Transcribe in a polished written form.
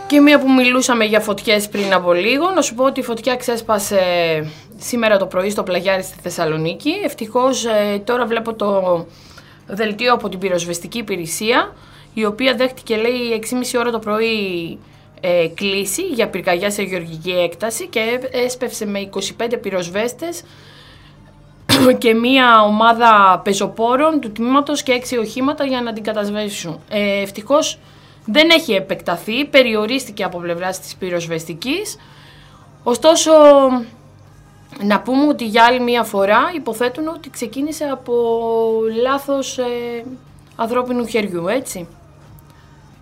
Και μία που μιλούσαμε για φωτιές πριν από λίγο, να σου πω ότι η φωτιά ξέσπασε σήμερα το πρωί στο Πλαγιάρι στη Θεσσαλονίκη. Ευτυχώς τώρα βλέπω το δελτίο από την πυροσβεστική υπηρεσία, η οποία δέχτηκε, λέει, 6,5 ώρα το πρωί κλήση για πυρκαγιά σε γεωργική έκταση και έσπευσε με 25 πυροσβέστες και μία ομάδα πεζοπόρων του τμήματος και 6 οχήματα για να την κατασβέσουν. Ευτυχώς δεν έχει επεκταθεί, περιορίστηκε από πλευράς της πυροσβεστικής. Ωστόσο, να πούμε ότι για άλλη μία φορά υποθέτουν ότι ξεκίνησε από λάθος ανθρώπινου χεριού, έτσι.